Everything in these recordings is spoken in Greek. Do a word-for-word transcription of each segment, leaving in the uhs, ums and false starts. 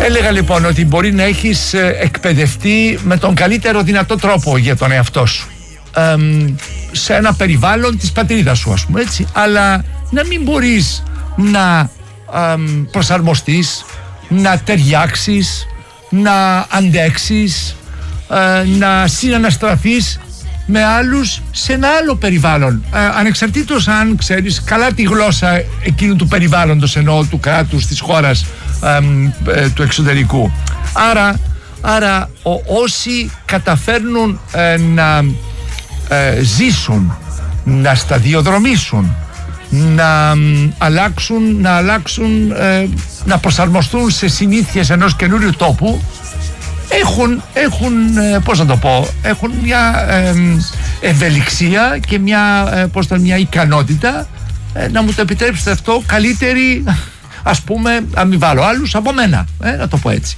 Έλεγα λοιπόν ότι μπορεί να έχεις εκπαιδευτεί με τον καλύτερο δυνατό τρόπο για τον εαυτό σου, ε, σε ένα περιβάλλον της πατρίδας σου, ας πούμε, έτσι, αλλά να μην μπορείς να ε, προσαρμοστείς, να ταιριάξεις, να αντέξεις, ε, να συναναστραφείς με άλλους σε ένα άλλο περιβάλλον, ε, ανεξαρτήτως αν ξέρεις καλά τη γλώσσα εκείνου του περιβάλλοντος, εννοώ του κράτους, της χώρας, ε, ε, του εξωτερικού. Άρα, άρα ο, όσοι καταφέρνουν ε, να ε, ζήσουν, να σταδιοδρομήσουν, να μ, αλλάξουν, να, αλλάξουν ε, να προσαρμοστούν σε συνήθειες ενός καινούριου τόπου, έχουν, έχουν ε, πώς να το πω, έχουν μια ε, ευελιξία και μια, ε, πώς το, μια ικανότητα, ε, να μου το επιτρέψετε αυτό, καλύτερη, ας πούμε, αν μην βάλω άλλους, από μένα, ε, να το πω έτσι.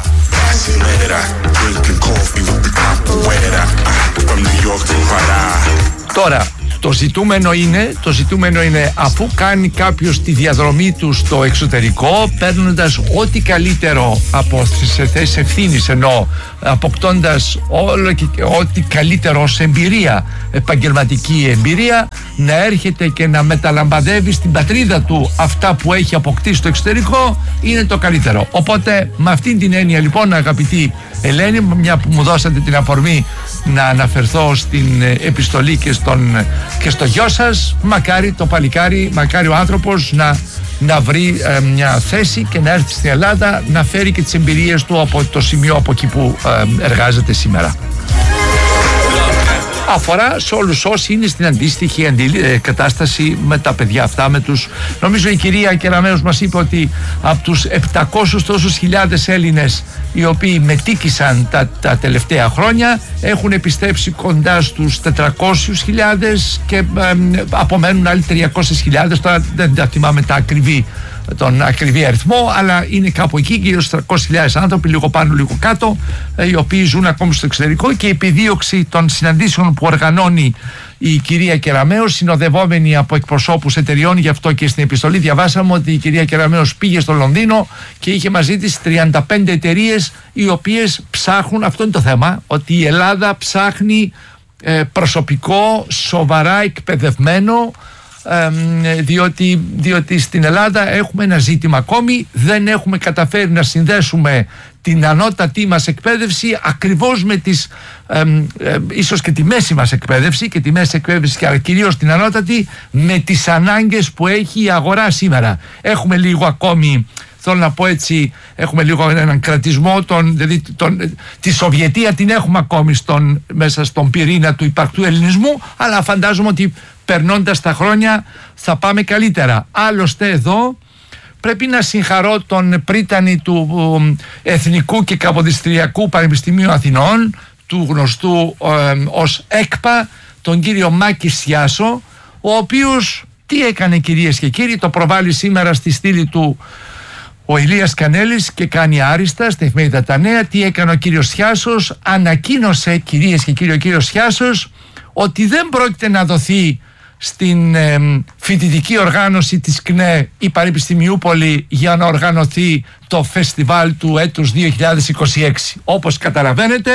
Τώρα, το ζητούμενο είναι, το ζητούμενο είναι αφού κάνει κάποιος τη διαδρομή του στο εξωτερικό, παίρνοντας ό,τι καλύτερο από σε θέσεις ευθύνης, ενώ αποκτώντας όλο και ό,τι καλύτερο ως εμπειρία, επαγγελματική εμπειρία, να έρχεται και να μεταλαμπαδεύει στην πατρίδα του αυτά που έχει αποκτήσει στο εξωτερικό, είναι το καλύτερο. Οπότε με αυτήν την έννοια λοιπόν, αγαπητή Ελένη, μια που μου δώσατε την αφορμή να αναφερθώ στην επιστολή και, στον, και στο γιο σας, μακάρι το παλικάρι, μακάρι ο άνθρωπος να, να βρει ε, μια θέση και να έρθει στην Ελλάδα, να φέρει και τις εμπειρίες του από το σημείο από εκεί που ε, εργάζεται σήμερα. Αφορά σε όλους όσοι είναι στην αντίστοιχη κατάσταση με τα παιδιά αυτά, με τους... Νομίζω η κυρία Κεραμέως μας είπε ότι από τους επτακόσιους τόσους χιλιάδες Έλληνες οι οποίοι μετήκησαν τα, τα τελευταία χρόνια, έχουν επιστρέψει κοντά στους τετρακόσιες χιλιάδες και ε, απομένουν άλλοι τριακόσιες χιλιάδες. Τώρα δεν τα θυμάμαι τα ακριβή, τον ακριβή αριθμό, αλλά είναι κάπου εκεί, γύρω στους τριακόσιες χιλιάδες άνθρωποι, λίγο πάνω λίγο κάτω, οι οποίοι ζουν ακόμη στο εξωτερικό, και η επιδίωξη των συναντήσεων που οργανώνει η κυρία Κεραμέως, συνοδευόμενη από εκπροσώπους εταιριών. Γι' αυτό και στην επιστολή διαβάσαμε ότι η κυρία Κεραμέως πήγε στο Λονδίνο και είχε μαζί της τριάντα πέντε εταιρείες οι οποίες ψάχνουν, αυτό είναι το θέμα, ότι η Ελλάδα ψάχνει ε, προσωπικό σοβαρά εκπαιδευμένο, διότι, διότι στην Ελλάδα έχουμε ένα ζήτημα ακόμη, δεν έχουμε καταφέρει να συνδέσουμε την ανώτατη μας εκπαίδευση ακριβώς με τις ε, ε, ίσως και τη μέση μας εκπαίδευση και τη μέση εκπαίδευση, και κυρίως την ανώτατη, με τις ανάγκες που έχει η αγορά σήμερα. Έχουμε λίγο ακόμη, θέλω να πω έτσι, έχουμε λίγο έναν κρατισμό, τον, δηλαδή τον, τη Σοβιετία την έχουμε ακόμη στον, μέσα στον πυρήνα του υπαρκτού ελληνισμού, αλλά φαντάζομαι ότι περνώντας τα χρόνια θα πάμε καλύτερα. Άλλωστε εδώ πρέπει να συγχαρώ τον πρίτανη του Εθνικού και Καποδιστριακού Πανεπιστημίου Αθηνών, του γνωστού ε, ως ΕΚΠΑ, τον κύριο Μάκη Σιάσο, ο οποίος τι έκανε, κυρίες και κύριοι, το προβάλλει σήμερα στη στήλη του ο Ηλίας Κανέλης και κάνει άριστα στα εφημερίδα τα νέα. Τι έκανε ο κύριος Σιάσος? Ανακοίνωσε, κυρίες και κύριοι, ο κύριος Σιάσος ότι δεν πρόκειται να δοθεί στην ε, φοιτητική οργάνωση της ΚΝΕ η Πανεπιστημιούπολη για να οργανωθεί το φεστιβάλ του έτους δύο χιλιάδες είκοσι έξι. Όπως καταλαβαίνετε,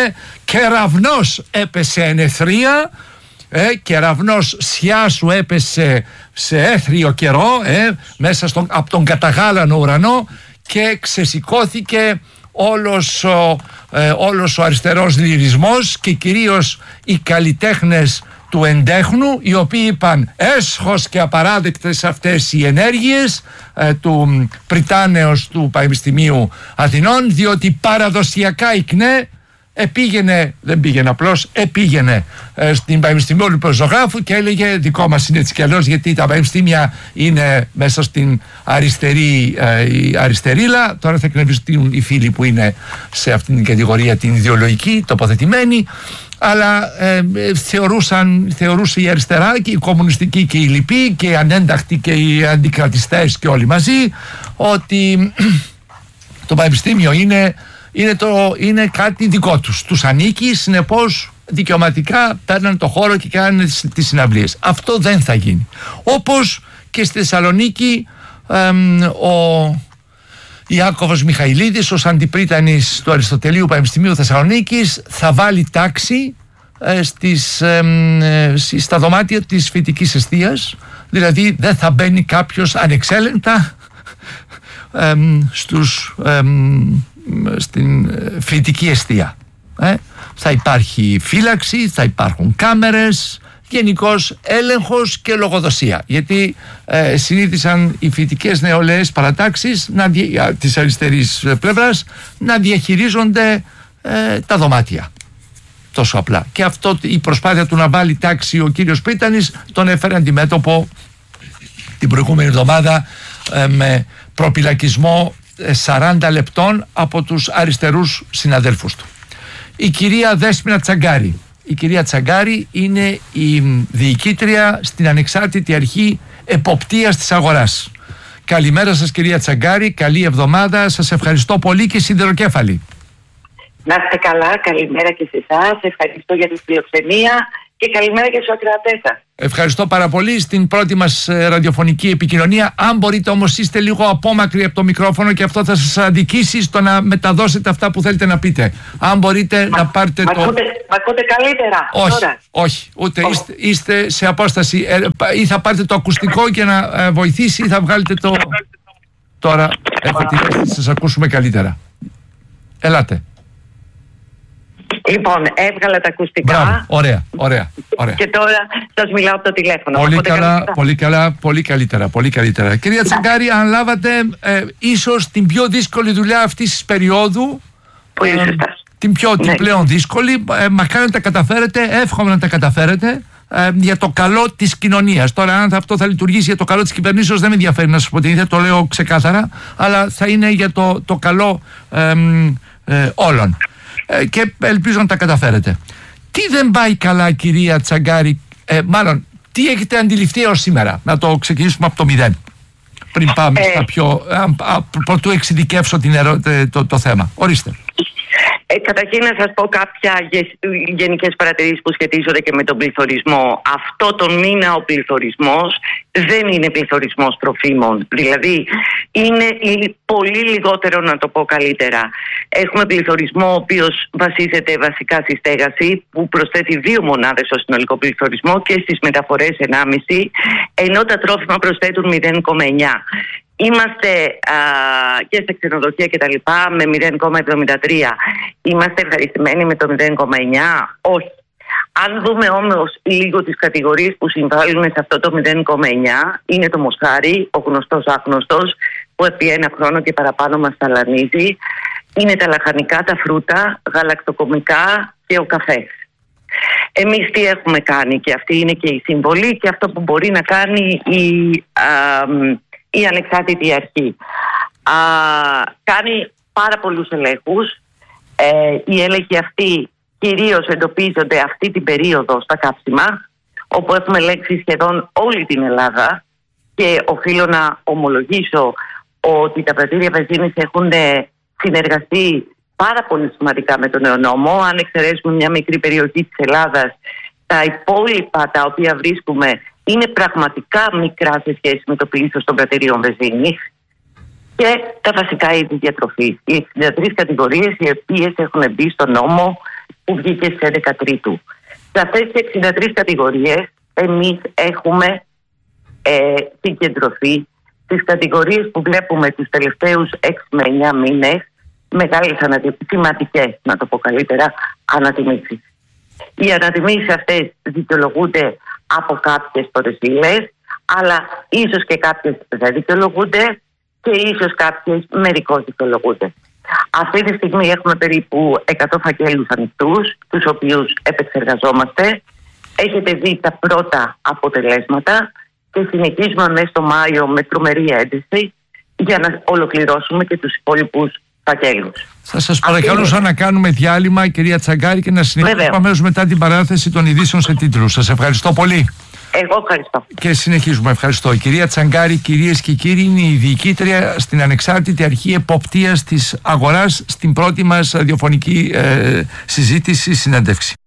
κεραυνός έπεσε εν αιθρία, ε, κεραυνός Σιάσου έπεσε σε έθριο καιρό, ε, μέσα στον, από τον καταγάλανο ουρανό, και ξεσηκώθηκε όλος ο, ε, όλος ο αριστερός λυρισμός και κυρίως οι καλλιτέχνες του εντέχνου, οι οποίοι είπαν έσχος και απαράδεκτες αυτές οι ενέργειες ε, του Πριτάνεως του Πανεπιστημίου Αθηνών, διότι παραδοσιακά η ΚΝΕ επήγαινε, δεν πήγαινε απλώς, επήγαινε ε, στην Πανεπιστημίου του Ζωγράφου και έλεγε δικό μας είναι έτσι κι αλλιώς, γιατί τα πανεπιστήμια είναι μέσα στην αριστερή ε, η αριστερίλα. Τώρα θα εκνευριστούν οι φίλοι που είναι σε αυτήν την κατηγορία την ιδεολογική τοποθετημένοι, αλλά ε, θεωρούσαν, θεωρούσε η αριστερά και η κομμουνιστική και οι λοιποί και οι ανένταχτοι και οι αντικρατιστές και όλοι μαζί ότι το πανεπιστήμιο είναι, είναι, το, είναι κάτι δικό τους, τους ανήκει, συνεπώς δικαιωματικά παίρναν το χώρο και κάνανε τις, τις συναυλίες. Αυτό δεν θα γίνει. Όπως και στη Θεσσαλονίκη ε, ο Ιάκωβος Μιχαηλίδης ως αντιπρίτανης του Αριστοτελείου Πανεπιστημίου Θεσσαλονίκης θα βάλει τάξη ε, στις, ε, ε, στα δωμάτια της φοιτικής εστίας, δηλαδή δεν θα μπαίνει κάποιος ανεξέλεγκτα ε, στους, ε, στην φοιτική εστία. Ε, θα υπάρχει φύλαξη, θα υπάρχουν κάμερες, γενικός έλεγχος και λογοδοσία, γιατί ε, συνήθισαν οι φοιτικές νεολαίες παρατάξεις να, της αριστερής πλευράς να διαχειρίζονται ε, τα δωμάτια τόσο απλά, και αυτό, η προσπάθεια του να βάλει τάξη ο κύριος Πρίτανης, τον έφερε αντιμέτωπο την προηγούμενη εβδομάδα ε, με προπυλακισμό σαράντα λεπτών από τους αριστερούς συναδέλφους του. Η κυρία Δέσποινα Τσαγκάρη. Η κυρία Τσαγκάρη είναι η διοικήτρια στην Ανεξάρτητη Αρχή Εποπτείας της Αγοράς. Καλημέρα σας κυρία Τσαγκάρη, καλή εβδομάδα, σας ευχαριστώ πολύ και σιδεροκέφαλη. Να είστε καλά, καλημέρα και σε εσάς, ευχαριστώ για τη φιλοξενία και καλημέρα και στους ακροατές σας. Ευχαριστώ πάρα πολύ στην πρώτη μας ραδιοφωνική επικοινωνία. Αν μπορείτε όμως είστε λίγο απόμακροι από το μικρόφωνο και αυτό θα σας αδικήσει στο να μεταδώσετε αυτά που θέλετε να πείτε. Αν μπορείτε μα, να πάρετε μα το... Ακούτε, μα ακούτε καλύτερα όχι, τώρα? όχι, ούτε oh. είστε, είστε σε απόσταση ε, ή θα πάρετε το ακουστικό για να ε, βοηθήσει ή θα βγάλετε το... Τώρα έχω τη θέση να σας ακούσουμε καλύτερα. Ελάτε. Λοιπόν, έβγαλα τα ακουστικά. Μπράβο, ωραία, ωραία, ωραία. Και τώρα σας μιλάω από το τηλέφωνο. Πολύ καλά, πολύ καλά, πολύ καλύτερα, πολύ καλύτερα. Κυρία Τσαγκάρη, αν λάβατε ε, ίσως την πιο δύσκολη δουλειά αυτής της περίοδου, πολύ ε, σωστά. την πιο την ναι. πλέον δύσκολη, ε, μακάρι να τα καταφέρετε, εύχομαι να τα καταφέρετε, ε, για το καλό της κοινωνίας. Τώρα, αν αυτό θα λειτουργήσει για το καλό της κυβερνήσεως, δεν με ενδιαφέρει να σας πω την ίδια, το λέω ξεκάθαρα, αλλά θα είναι για το, το καλό ε, ε, όλων. Και ελπίζω να τα καταφέρετε. Τι δεν πάει καλά κυρία Τσαγκάρη, ε, μάλλον τι έχετε αντιληφθεί έως σήμερα? Να το ξεκινήσουμε από το μηδέν, πριν πάμε ε, στα πιο α, α, πρωτού εξειδικεύσω την ερω... το, το θέμα. Ορίστε. Ε, καταρχήν να σας πω κάποια γενικές παρατηρήσεις που σχετίζονται και με τον πληθωρισμό. Αυτό τον μήνα ο πληθωρισμός δεν είναι πληθωρισμός τροφίμων. Δηλαδή είναι πολύ λιγότερο, να το πω καλύτερα. Έχουμε πληθωρισμό ο οποίος βασίζεται βασικά στη στέγαση, που προσθέτει δύο μονάδες στο συνολικό πληθωρισμό, και στις μεταφορές ενάμιση, ενώ τα τρόφιμα προσθέτουν μηδέν κόμμα εννιά. Είμαστε α, και στα ξενοδοχεία και τα λοιπά με μηδέν κόμμα εβδομήντα τρία. Είμαστε ευχαριστημένοι με το μηδέν κόμμα εννιά? Όχι. Αν δούμε όμως λίγο τις κατηγορίες που συμβάλλουν σε αυτό το μηδέν κόμμα εννιά, είναι το μοσχάρι, ο γνωστός άγνωστος, που επί ένα χρόνο και παραπάνω μας ταλανίζει. Είναι τα λαχανικά, τα φρούτα, γαλακτοκομικά και ο καφές. Εμείς τι έχουμε κάνει, και αυτή είναι και η συμβολή και αυτό που μπορεί να κάνει η... Α, η Ανεξάρτητη Αρχή. Α, κάνει πάρα πολλούς ελέγχους. Ε, οι έλεγχοι αυτοί κυρίως εντοπίζονται αυτή την περίοδο στα καύσιμα, όπου έχουμε ελέγξει σχεδόν όλη την Ελλάδα, και οφείλω να ομολογήσω ότι τα πρατήρια βενζίνης έχουν συνεργαστεί πάρα πολύ σημαντικά με τον νέο νόμο. Αν εξαιρέσουμε μια μικρή περιοχή της Ελλάδας, τα υπόλοιπα τα οποία βρίσκουμε είναι πραγματικά μικρά σε σχέση με το πλήθος των πρατηρίων βενζίνης, και τα βασικά είδη διατροφής. Οι εξήντα τρεις κατηγορίες οι οποίες έχουν μπει στο νόμο που βγήκε στις έντεκα Τρίτου. Σε αυτές τις εξήντα τρεις κατηγορίες εμείς έχουμε ε, συγκεντρωθεί στις κατηγορίες που βλέπουμε τους τελευταίους έξι με εννιά μήνες μεγάλες ανατιμήσεις, να το πω καλύτερα, ανατιμήσεις. Οι ανατιμήσεις αυτές δικαιολογούνται από κάποιες φορεσίλες, αλλά ίσως και κάποιες δεν δικαιολογούνται και ίσως κάποιες μερικώς δικαιολογούνται. Αυτή τη στιγμή έχουμε περίπου εκατό φακέλους ανοιχτούς, τους οποίους επεξεργαζόμαστε. Έχετε δει τα πρώτα αποτελέσματα και συνεχίζουμε μέσα στο Μάιο με τρομερή ένταση για να ολοκληρώσουμε και τους υπόλοιπους φακέλους. Θα σας παρακαλούσα είναι... να κάνουμε διάλειμμα, κυρία Τσαγκάρη, και να συνεχίσουμε αμέσως μετά την παράθεση των ειδήσεων σε τίτλους. Σας ευχαριστώ πολύ. Εγώ ευχαριστώ. Και συνεχίζουμε. Ευχαριστώ. Η κυρία Τσαγκάρη, κυρίες και κύριοι, είναι η διοικήτρια στην Ανεξάρτητη Αρχή Εποπτείας της Αγοράς, στην πρώτη μας ραδιοφωνική ε, συζήτηση, συνέντευξη.